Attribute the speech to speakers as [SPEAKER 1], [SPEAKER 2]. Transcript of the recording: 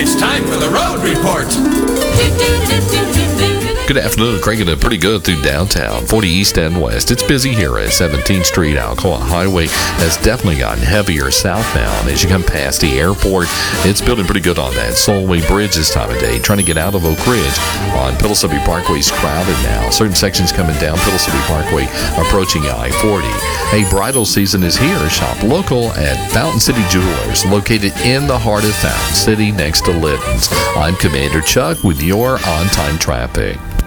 [SPEAKER 1] It's time for the road report.
[SPEAKER 2] Good afternoon. Cranking it pretty good through downtown, 40 east and west. It's busy here at 17th Street. Alcoa Highway has definitely gotten heavier southbound as you come past the airport. It's building pretty good on that Solway Bridge this time of day. Trying to get out of Oak Ridge on Pillsbury Parkway's crowded now. Certain sections coming down Pillsbury Parkway approaching I-40. A bridal season is here. Shop local at Fountain City Jewelers, located in the heart of Fountain City next to Litton's. I'm Commander Chuck with your on-time traffic.